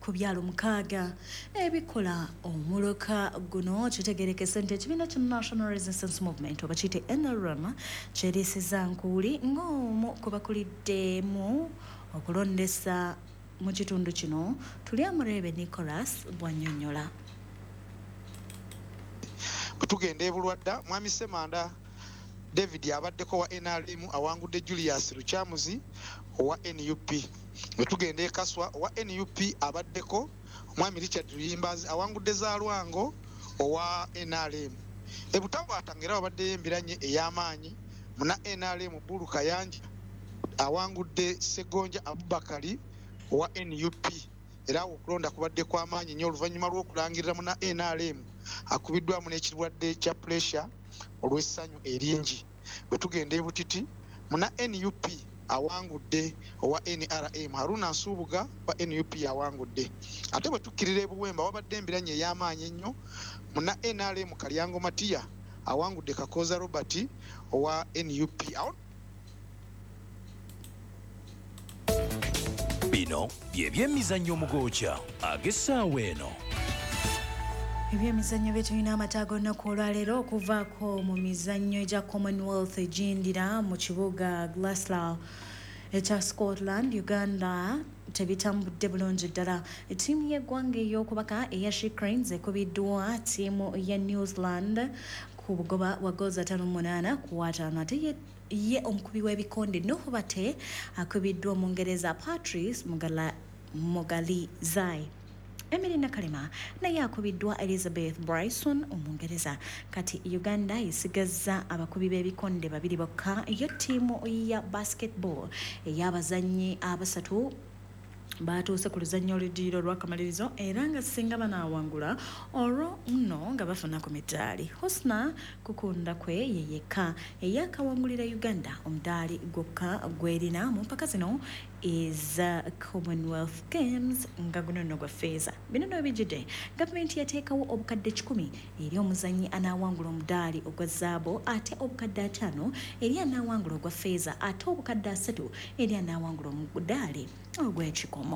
ku byalo 6 ebikola omuluka guno kitegerekese nti ekibiina kya National Resistance Movement oba kiyite NRM kyeriisiza nkuuli ng'omu ku bakuliddemu okulondesa mu kitundu kino. Tulyamurebe Nicholas Bwannyonnyola. Tugenda ebulwadda mwami Semanda David abaddeko wa NRM awangudde Julius Luchamuzi owa NUP. Tugenda ekaswa owa NUP abaddeko mwami Richard Luyimbazi awangudde Zalwango owa NRM. Ebutawatangira wabadde embiranye ey'amaanyi muna NRM Bulu Kayanja awangudde Segonja Abubakari owa NUP. Era okulonda kubadde kw'amaanyi nnyo oluvannyuma lw'okulangirira muna NRM akubiddwamu n'ekirwadde kya pressure olw'essanyu eringi. Bwe tugenda e Butiti muna NUP awangudde owa NRM Haruna Nsubuga wa NUP awangudde. Ate bwe tukkirira e Buwemba wabadde embiranye ey'amaanyi ennyo muna NRM Kalyango Matiya awangudde Kakoza Robert owa NUP. Bino by'ebyemizannyo omugoocha ag'essaawa eno. Ebyemizannyo bye tulina amataaga olunaku olwaleero okuvaako mu mizannyo egya Commonwealth egindira mu kibuga Glasgow ekya Scotland. Uganda tebitambudde bulungi ddala. Ettiimu y'eggwanga ey'okubaka eya She Cranes ekubiddwa ttiimu ya New Zealand ku bugoba bwa goozi 5-8 ku 5 ate ye omukubi w'ebikonde Nohobate akubiddwa Omungereza Patrice Mugalizai. Emily Nakalema naye akubiddwa Elizabeth Bryson Omungereza. Kati Uganda esigazza abakubi b'ebikonde 2 bokka. Yo ttiimu ya basketball ey'abazannyi abasatu batuuse ku luzannyo oluddiriro olw'akamalirizo era nga singa banaawangula olwo nno nga bafuna ku midaali. Husna kukunda kwe ye yekka eyakawangulira Uganda omudaali gwokka gwerina mu mpaka zino eza Commonwealth Games nga guno nno gwa feeza. Bino nno bijjidde gavumenti yateekawo obukadde 10 eri omuzannyi anaawangula omudaali ogwa zaabo, ate obukadde 5 eri anaawangula ogwa feeza, ate obukadde 3 eri anaawangula omudaali ogw'ekikomo.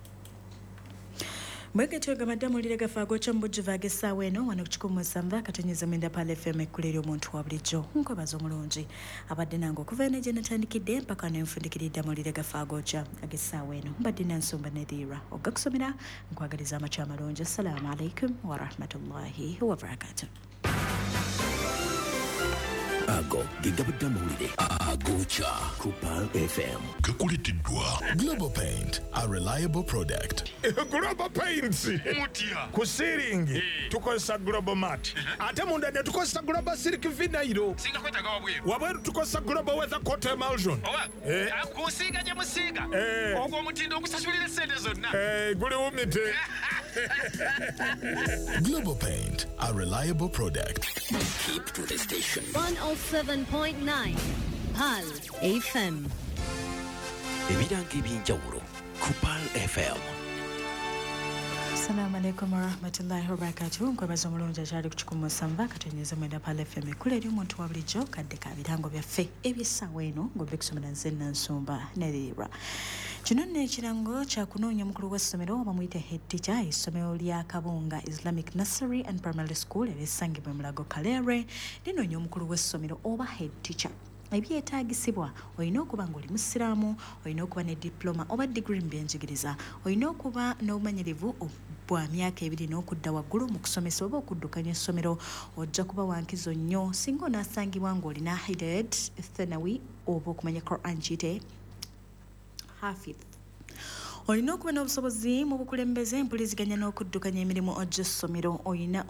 Mweketyo gamaddamu olire gafaago kya mbujjuva ag'essaawa eno wano ku 107 katonnyeza mwenda Pal FM ekkulira omuntu wa bulijjo. Nkwebaza omulungi abadde nange okuva eno gye natandikidde mpaka nenfundikiridde olire gafaago kya ag'essaawa eno. Mbadde Nansumba Nedira ogakusomera nkwagaliza amakya amalungi. Assalamu alaikum wa rahmatullahi wa barakatuh. Ago gigabadde amawulire agoocha ku Pal FM. Kakuleteddwa Global Paint, a reliable product. Global Paints Mutia ku ceiling tukozesa Global Mat, ate munda ne tukozesa Global Silk Vinyl. singa kwetaga Wabweru tukozesa Global Weather Coat Emulsion. kusiiga gye musiiga ogwo omutindo okusasulira sente zonna guli wumite. Global Paint, a reliable product. Keep to the station. 107.9 Pal FM. Ebiranga eby'enjawulo ku Pal FM. Assalamu alaikum wa rahmatullahi wa barakatuh. Nkwebaza omulungi akyali ku 107 katonnyeza mwenda Pal FM ekkula eri omuntu wa bulijjo kadde ka birango byaffe ebyessaawa eno ng'obbe kusomera nze Nansumba Nedira. Kino nno ekirango kyakunoonya omukulu w'essomero oba muyite head teacher essomero lya Kabunga Islamic Nursery and Primary School ebyessangibwa Mulago Kalere linoonya omukulu w'essomero oba head teacher. Ebyetaagisibwa olina okuba ng'oli musiraamu, olina okuba ne diploma oba degree mu byenjigiriza, olina okuba n'obumanyirivu bwa myaka 2 n'okudda waggulu mu kusomesa oba okuddukanya essomero. Ojja kuba wankizo nnyo singa onaasangibwa ng'olina hided thanawi oba okumanya Quran kiyite Hafidh. Olina okuba n'obusobozi mu bukulembeze, empuliziganya n'okuddukanya emirimu ojja essomero.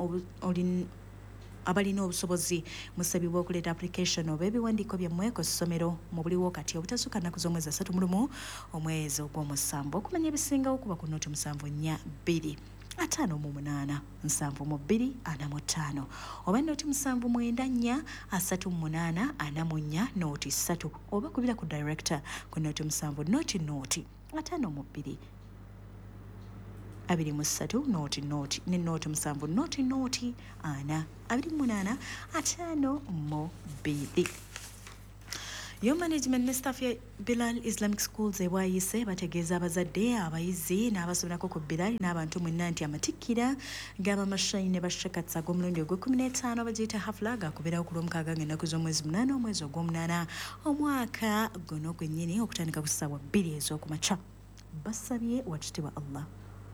Abalina obusobozi musabibwa okuleeta application oba ebiwandiiko byammwe ku ssomero mu buli wakati obutasukka nnaku z'omwezi 31 omwezi ogw'omusanvu okumanya ebisingawo kuba ku nooti 742 58 7 245 oba nooti 794 38 44 nooti 3 oba kubira ku director ku nooti 7 nooti 52 23 nooti ne nooti 7 nooti 4 28 52. Your management ne staff ya Bilal Islamic Schools ewaayise bategeeza abazadde abayizi n'abasomera ku Bilal n'abantu mwenna nti amatikkira g'abamashayini bashakatsa ag'omulundi ogw'15 bagiyita hafula gaakubirawo ku Lwomukaaga ng'ennaku z'omwezi 8 omwezi ogw'omunaana omwaka guno gwennyini okutandika ku ssaawa 2 ez'okumakya. Basabye wakitiibwa Allah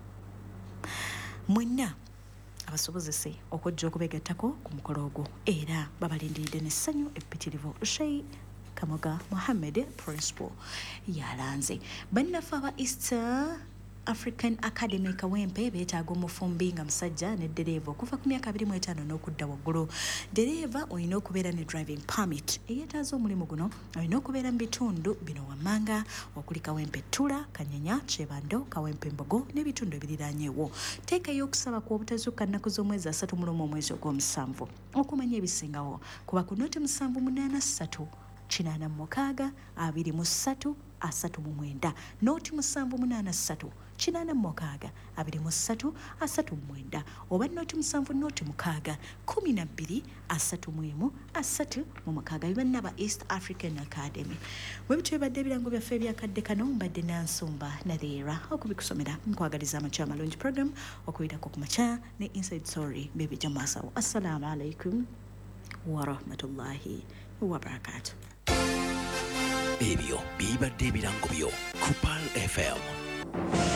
mwenna abasobozese okujja okubeegattako ku mukolo ogwo era babalindiridde n'essanyu eppitirivu. Sheikh Kamoga Mohammed Principal yalanze bannaffe aba East African Academy Kawempe beetaaga omufumbi nga musajja ne ddereeva okuva ku myaka 25 n'okudda waggulu. Ddereeva olina okubeera ne driving permit eyeetaaza omulimu guno olina okubeera mu bitundu bino wammanga okuli Kawempe Ttula, Kanyanya, Kyebando, Kawempe Mbogo n'ebitundu ebiriraanyeewo. Teekayo okusaba ku obutazuuka nnaku z'omwezi 31 omwezi ogw'omusanvu okumanya ebisingawo kuba ku nooti 783 86 23 39 nooti 783 86 23 39 oba nooti 7 nooti 6 12 31 36 bibanna ba East African Academy. Webitwe badde ebirango byaffe ebyakadde kano mbadde Nansumba Nadeera okubikusomera nkwagaliza amakya amalungi program okuyitako ku makya ne Inside Story bebijja maasawo. Assalamu alaikum wa rahmatullahi wa barakatuh. Ebyo bibadde ebirango byo ku Pearl FM.